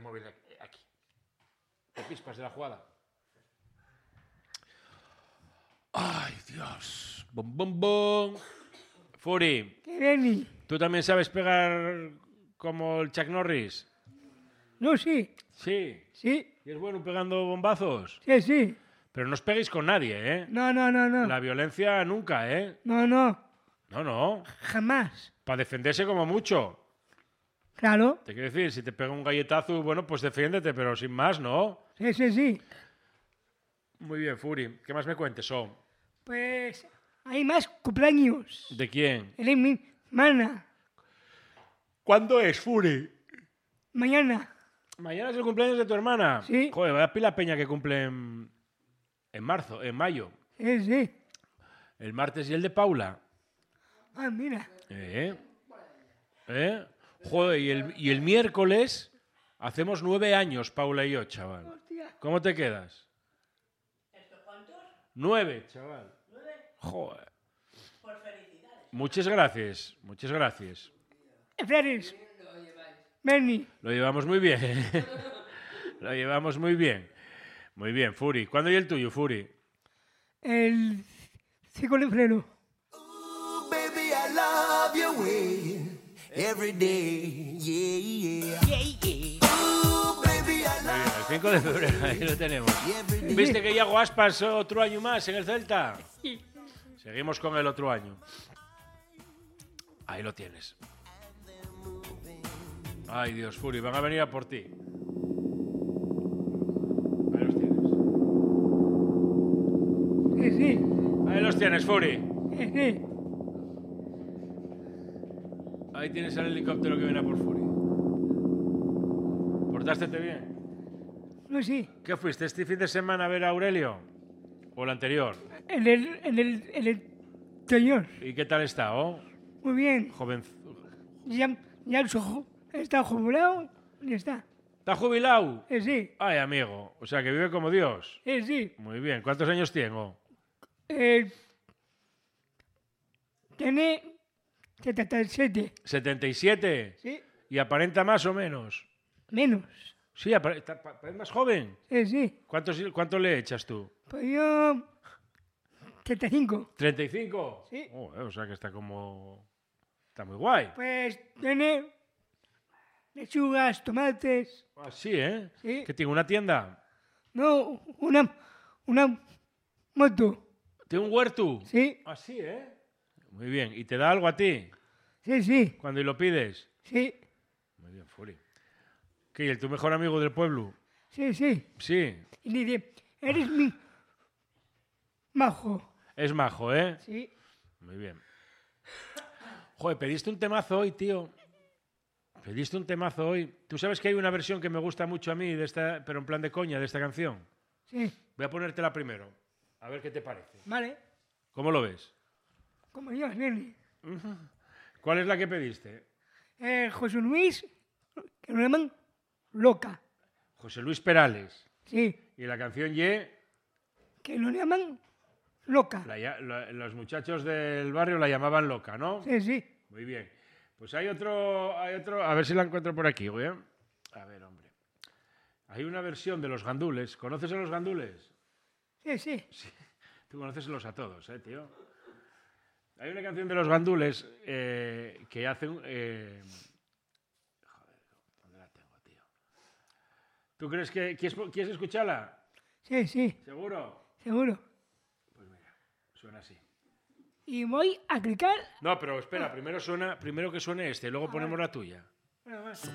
móvil aquí. Te pispas de la jugada. Ay, Dios. Bom, bom, bom. Furi, ¿Qué Benny? ¿tú también sabes pegar como el Chuck Norris? No, sí. Sí. Sí. ¿Y es bueno pegando bombazos? Sí, sí. Pero no os peguéis con nadie, ¿eh? No. La violencia nunca, ¿eh? No. No. Jamás. Para defenderse como mucho. Claro. Te quiero decir, si te pega un galletazo, bueno, pues defiéndete, pero sin más, ¿no? Sí. Muy bien, Furi. ¿Qué más me cuentes, Pues hay más cumpleaños. ¿De quién? El de mi hermana. ¿Cuándo es, Furi? Mañana. Mañana es el cumpleaños de tu hermana. Sí. Joder, vaya pila peña que cumple en mayo. Sí. El martes y el de Paula. Ah, mira. Joder, y el miércoles hacemos 9 años, Paula y yo, chaval. Hostia. ¿Cómo te quedas? ¿Cuántos? 9, chaval. 9. Joder. Por felicidades. Muchas gracias. Flores. Benny. Lo llevamos muy bien. Lo llevamos muy bien. Muy bien, Furi. ¿Cuándo y el tuyo, Furi? El 5 de febrero. Ooh, baby, I love your way every day. Yeah. Ooh, baby, I Muy love bien, el 5 de febrero, ahí lo tenemos. ¿Viste que Iago Aspas otro año más en el Celta? Seguimos con el otro año. Ahí lo tienes. Ay, Dios, Furi, van a venir a por ti. Ahí los tienes. Sí. Ahí los tienes, Furi. Sí. Ahí tienes el helicóptero que viene a por Furi. ¿Portástete bien? No, sí. ¿Qué fuiste este fin de semana a ver a Aurelio? ¿O el anterior? En el anterior. ¿Y qué tal está, Muy bien. Joven. Ya está jubilado. Ya está. ¿Está jubilado? Sí. Ay, amigo. O sea, que vive como Dios. Sí. Muy bien. ¿Cuántos años tengo? Tiene 77. 77. Sí. ¿Y aparenta más o menos? Menos. Sí, parece más joven. Sí. ¿Cuánto le echas tú? Pues yo... 35. ¿35? Sí. O sea que está como... Está muy guay. Pues tiene lechugas, tomates. Ah, sí, ¿eh? Sí. ¿Que tiene una tienda? No, una moto. ¿Tiene un huerto? Sí. Ah, sí, ¿eh? Muy bien. ¿Y te da algo a ti Sí. cuando lo pides? Sí. Muy bien, Furi. ¿Qué? ¿Y el tu mejor amigo del pueblo? Sí. Sí. Y dice, eres mi majo. Es majo, ¿eh? Sí. Muy bien. Joder, pediste un temazo hoy, tío. Pediste un temazo hoy. Tú sabes que hay una versión que me gusta mucho a mí, de esta, pero en plan de coña, de esta canción. Sí. Voy a ponértela primero. A ver qué te parece. Vale. ¿Cómo lo ves? Como yo, nene. ¿Cuál es la que pediste? José Luis, que lo llaman loca. José Luis Perales. Sí. Y la canción Ye, Que lo llaman loca. los muchachos del barrio la llamaban loca, ¿no? Sí. Muy bien. Pues hay otro, a ver si la encuentro por aquí, güey. A ver, hombre. Hay una versión de Los Gandules. ¿Conoces a Los Gandules? Sí. Tú conoces a todos, tío. Hay una canción de Los Gandules que hacen... joder, ¿dónde la tengo, tío? ¿Tú crees que... ¿Quieres escucharla? Sí. ¿Seguro? Seguro. Pues mira, suena así. Y voy a clicar. No, pero espera, primero que suene este, luego ponemos la tuya. Bueno.